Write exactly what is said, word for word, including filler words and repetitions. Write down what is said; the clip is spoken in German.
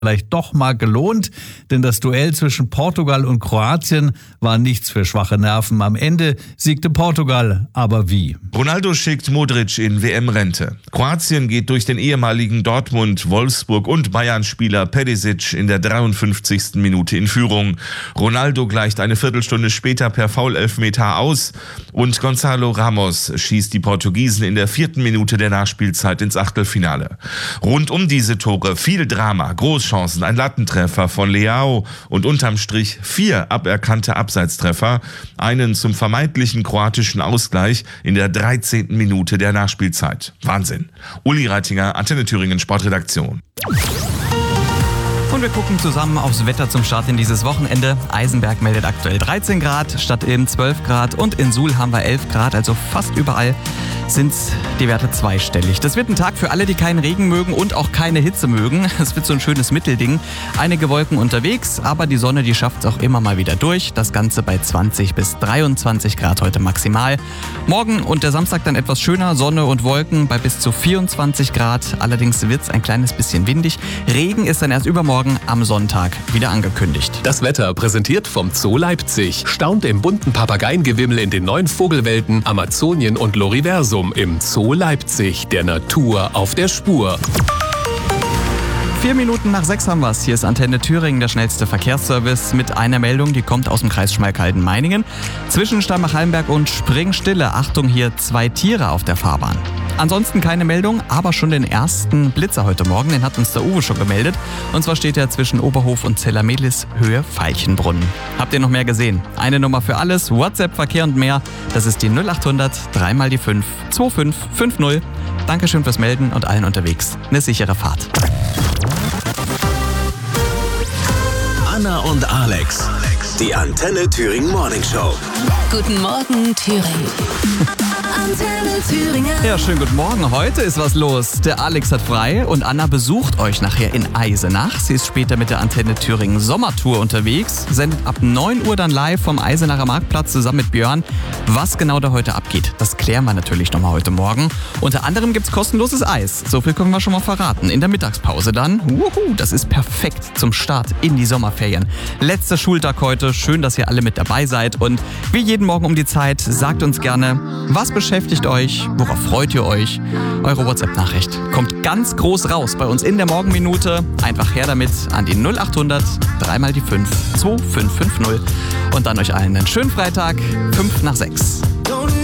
vielleicht doch mal gelohnt, denn das Duell zwischen Portugal und Kroatien war nichts für schwache Nerven. Am Ende siegte Portugal, aber wie? Ronaldo schickt Modric in W M-Rente. Kroatien geht durch den ehemaligen Dortmund, Wolfsburg und Bayern-Spieler Perisic in der dreiundfünfzigsten Minute in Führung. Ronaldo gleicht eine Viertelstunde später per Foul-Elfmeter aus und Gonzalo Ramos schießt die Portugiesen in der vierten Minute der Nachspielzeit ins Achtelfinale. Rund um diese Tore viel Drama, Großchancen, ein Lattentreffer von Leao und unterm Strich vier aberkannte Abseitstreffer, einen zum vermeintlichen kroatischen Ausgleich in der dreizehnten Minute der Nachspielzeit. Wahnsinn. Uli Reitinger, Antenne Thüringen Sportredaktion. Und wir gucken zusammen aufs Wetter zum Start in dieses Wochenende. Eisenberg meldet aktuell dreizehn Grad, Stadtilm zwölf Grad und in Suhl haben wir elf Grad, also fast überall sind die Werte zweistellig. Das wird ein Tag für alle, die keinen Regen mögen und auch keine Hitze mögen. Es wird so ein schönes Mittelding. Einige Wolken unterwegs, aber die Sonne, die schafft es auch immer mal wieder durch. Das Ganze bei zwanzig bis dreiundzwanzig Grad heute maximal. Morgen und der Samstag dann etwas schöner, Sonne und Wolken bei bis zu vierundzwanzig Grad. Allerdings wird es ein kleines bisschen windig. Regen ist dann erst übermorgen am Sonntag wieder angekündigt. Das Wetter präsentiert vom Zoo Leipzig. Staunt im bunten Papageiengewimmel in den neuen Vogelwelten Amazonien und Loriversum im Zoo Leipzig, der Natur auf der Spur. Vier Minuten nach sechs haben wir es. Hier ist Antenne Thüringen, der schnellste Verkehrsservice mit einer Meldung, die kommt aus dem Kreis Schmalkalden-Meiningen. Zwischen Steinbach-Hallenberg und Springstille. Achtung, hier zwei Tiere auf der Fahrbahn. Ansonsten keine Meldung, aber schon den ersten Blitzer heute Morgen, den hat uns der Uwe schon gemeldet. Und zwar steht er zwischen Oberhof und Zellermedlis, Höhe Veilchenbrunn. Habt ihr noch mehr gesehen? Eine Nummer für alles, WhatsApp, Verkehr und mehr. Das ist die null achthundert drei mal die fünf zwei fünf fünf null. Dankeschön fürs Melden und allen unterwegs eine sichere Fahrt. Anna und Alex, die Antenne Thüringen Morning Show. Guten Morgen, Thüringen. Antenne Thüringen. Ja, schönen guten Morgen. Heute ist was los. Der Alex hat frei und Anna besucht euch nachher in Eisenach. Sie ist später mit der Antenne Thüringen Sommertour unterwegs, sendet ab neun Uhr dann live vom Eisenacher Marktplatz zusammen mit Björn. Was genau da heute abgeht, das klären wir natürlich nochmal heute Morgen. Unter anderem gibt's kostenloses Eis. So viel können wir schon mal verraten. In der Mittagspause dann. Wuhu, das ist perfekt zum Start in die Sommerferien. Letzter Schultag heute. Schön, dass ihr alle mit dabei seid. Und wie jeden Morgen um die Zeit, sagt uns gerne, was beschäftigt euch? Worauf freut ihr euch? Eure WhatsApp-Nachricht kommt ganz groß raus bei uns in der Morgenminute. Einfach her damit an die null achthundert drei mal die fünf zwei fünf fünf null. Und dann euch allen einen schönen Freitag, fünf nach sechs.